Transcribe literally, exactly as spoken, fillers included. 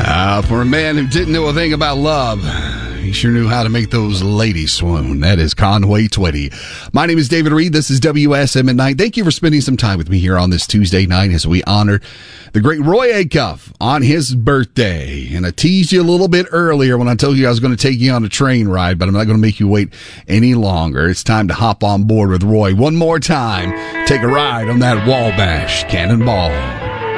Uh, for a man who didn't know a thing about love, he sure knew how to make those ladies swoon. That is Conway Twitty. My name is David Reed. This is W S M at Night. Thank you for spending some time with me here on this Tuesday night as we honor the great Roy Acuff on his birthday. And I teased you a little bit earlier when I told you I was going to take you on a train ride, but I'm not going to make you wait any longer. It's time to hop on board with Roy one more time. Take a ride on that Wabash Cannonball.